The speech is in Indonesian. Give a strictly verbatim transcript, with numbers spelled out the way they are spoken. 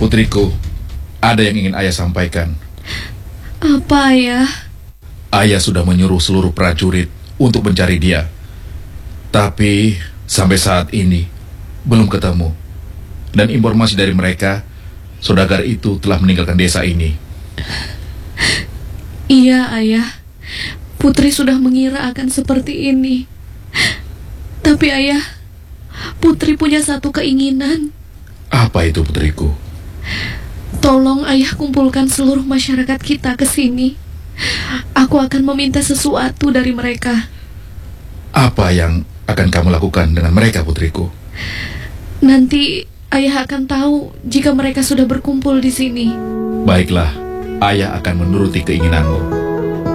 Putriku, ada yang ingin ayah sampaikan. Apa, Ayah? Ayah sudah menyuruh seluruh prajurit untuk mencari dia. Tapi sampai saat ini belum ketemu. Dan informasi dari mereka, saudagar itu telah meninggalkan desa ini. Iya, Ayah. Putri sudah mengira akan seperti ini. Tapi Ayah, Putri punya satu keinginan. Apa itu, putriku? Tolong Ayah kumpulkan seluruh masyarakat kita ke sini. Aku akan meminta sesuatu dari mereka. Apa yang akan kamu lakukan dengan mereka, putriku? Nanti Ayah akan tahu jika mereka sudah berkumpul di sini. Baiklah, ayah akan menuruti keinginanmu.